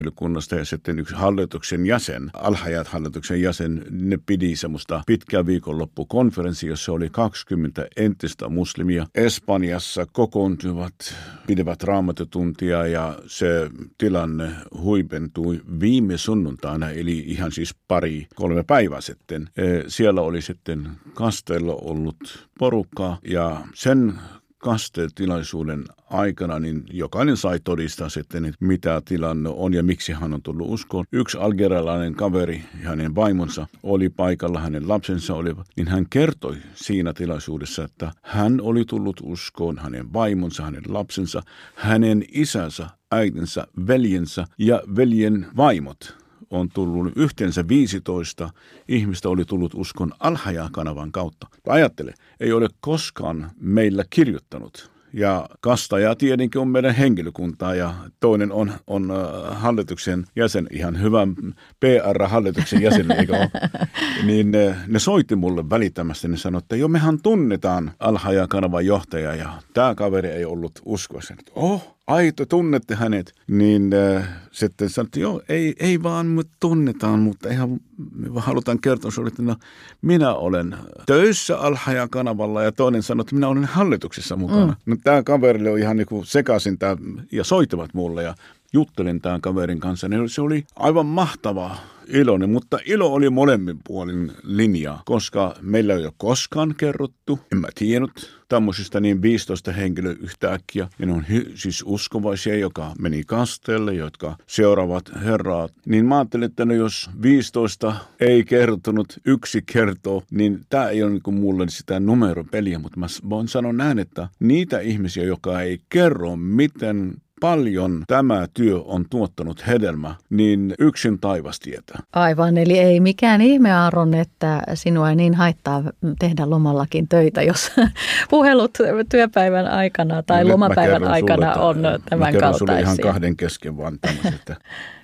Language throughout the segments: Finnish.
kunnasta ja sitten yksi hallituksen jäsen, Al-Hayat-hallituksen jäsen, ne pidi semmoista pitkää viikonloppukonferenssia, jossa oli 20 entistä muslimia. Espanjassa kokoontuvat, pidevät raamatutuntia ja se tilanne huipentui viime sunnuntaina, eli ihan siis 2-3 päivää sitten. Siellä oli sitten kasteella ollut porukkaa ja sen kastetilaisuuden aikana niin jokainen sai todistaa sitten, että mitä tilanne on ja miksi hän on tullut uskoon. Yksi algerialainen kaveri ja hänen vaimonsa oli paikalla, hänen lapsensa olivat, niin hän kertoi siinä tilaisuudessa, että hän oli tullut uskoon, hänen vaimonsa, hänen lapsensa, hänen isänsä, äitinsä, veljensä ja veljen vaimot on tullut yhteensä 15 ihmistä oli tullut uskon Al-Hayat-kanavan kautta. Ajattele, ei ole koskaan meillä kirjoittanut. Ja kastaja tietenkin on meidän henkilökuntaa ja toinen on hallituksen jäsen, ihan hyvä PR-hallituksen jäsen, eikö ole? Niin ne soitti mulle välittömästi, ne sanoi, että jo mehän tunnetaan Al-Hayat-kanavan johtaja ja tämä kaveri ei ollut uskossa. Aito, tunnette hänet, niin sitten sanottiin, joo, ei vaan me tunnetaan, mutta ihan me halutaan kertoa sinulle, että no, minä olen töissä Al-Hayat-kanavalla ja toinen sanoi, että minä olen hallituksessa mukana. No, tämä kaverille on ihan niin kuin sekaisin ja soittavat mulle ja juttelin tämän kaverin kanssa, niin se oli aivan mahtavaa iloinen, mutta ilo oli molemmin puolin linjaa, koska meillä ei ole koskaan kerrottu, en mä tiennyt tämmöisistä niin 15 henkilöä yhtäkkiä, ja ne on siis uskovaisia, joka meni kasteelle, jotka seuraavat Herraa, niin mä ajattelin, että no jos 15 ei kertonut, yksi kertoo, niin tämä ei ole niin kuin mulle sitä numeropeliä, mutta mä voin sanoa näin, että niitä ihmisiä, joka ei kerro, miten paljon tämä työ on tuottanut hedelmä, niin yksin taivas tietää. Aivan, eli ei mikään ihme, Aaron, että sinua ei niin haittaa tehdä lomallakin töitä, jos puhelut työpäivän aikana tai lomapäivän aikana on tämän kaltaisia. Mä kerron sulle ihan kahden kesken vaan tämmöiset, että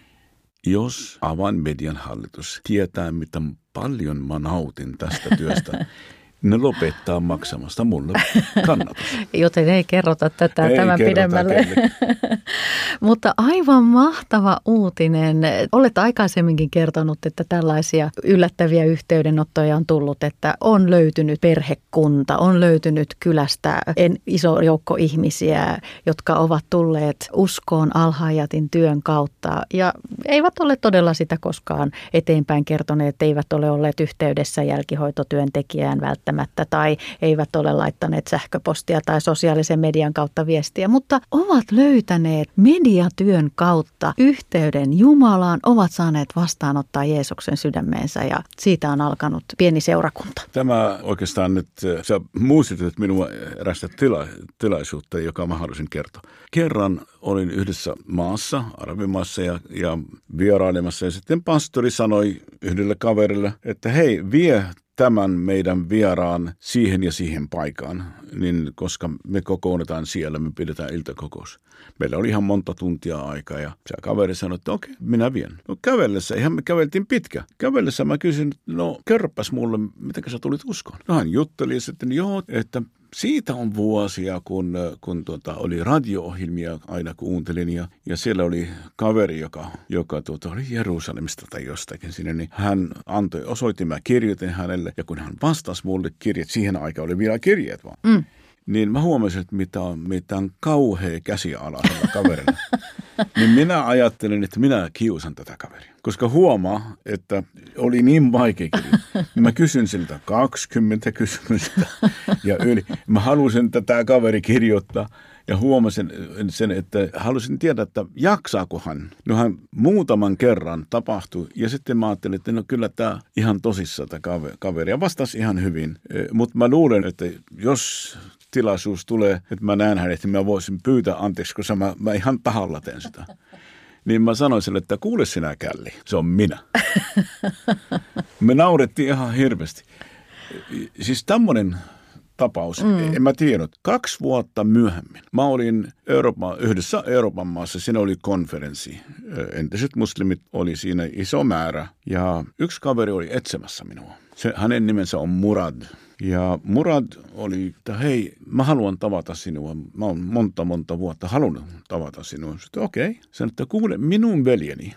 jos Avainmedian hallitus tietää, miten paljon mä nautin tästä työstä, ne lopettaa maksamasta mulle kannatus. Joten ei kerrota tätä tämän pidemmälle. Mutta aivan mahtava uutinen. Olet aikaisemminkin kertonut, että tällaisia yllättäviä yhteydenottoja on tullut, että on löytynyt perhekunta, on löytynyt kylästä iso joukko ihmisiä, jotka ovat tulleet uskoon Al-Hayatin työn kautta. Ja eivät ole todella sitä koskaan eteenpäin kertoneet, eivät ole olleet yhteydessä jälkihoitotyöntekijään välttämättä tai eivät ole laittaneet sähköpostia tai sosiaalisen median kautta viestiä, mutta ovat löytäneet mediatyön kautta yhteyden Jumalaan, ovat saaneet vastaanottaa Jeesuksen sydämeensä ja siitä on alkanut pieni seurakunta. Tämä oikeastaan nyt, sä muistutit minua erästä tilaisuutta, joka mä haluaisin kertoa. Kerran olin yhdessä maassa, arabimaassa ja vierailemassa ja sitten pastori sanoi yhdelle kaverille, että hei, vie tämän meidän vieraan siihen ja siihen paikkaan, niin koska me kokoonnetaan siellä, me pidetään iltakokous. Meillä oli ihan monta tuntia aikaa ja se kaveri sanoi, että okei, minä vien. No kävellessä, ihan me käveltiin pitkä. Kävellessä mä kysyin, no kerropas mulle, miten sä tulit uskoon. No hän jutteli sitten, joo, että siitä on vuosia, kun oli radio-ohjelmia aina kuuntelin ja siellä oli kaveri, joka oli Jerusalemista tai jostakin sinne, niin hän osoitti, mä kirjoitin hänelle ja kun hän vastasi mulle kirjeet, siihen aikaan oli vielä kirjeet vaan. Niin mä huomasin, että mitä on kauhea käsiala tällä kaverilla. Niin minä ajattelin, että minä kiusan tätä kaveria. Koska huomaa, että oli niin vaikea kirjoittaa. Mä kysyn siltä 20 kysymystä ja yli. Mä halusin tätä kaveri kirjoittaa ja huomasin sen, että halusin tietää, että jaksaako hän. No hän muutaman kerran tapahtui ja sitten mä ajattelin, että no kyllä tämä ihan tosissaan tämä kaveri. Ja vastasi ihan hyvin. Mutta mä luulen, että jos tilaisuus tulee, että mä näen hänet, että mä voisin pyytää anteeksi, koska mä ihan tahalla teen sitä. Niin mä sanoin sille, että kuule sinä Källi, se on minä. Me naurettiin ihan hirveästi. Siis tämmöinen tapaus. En mä tiedä. 2 vuotta myöhemmin mä olin yhdessä Euroopan maassa. Siinä oli konferenssi. Entiset muslimit oli siinä iso määrä. Ja yksi kaveri oli etsimässä minua. Hänen nimensä on Murad. Ja Murad oli, että hei, mä haluan tavata sinua. Mä oon monta vuotta halunnut tavata sinua. Sitten okei. Sanoin, että kuule, minun veljeni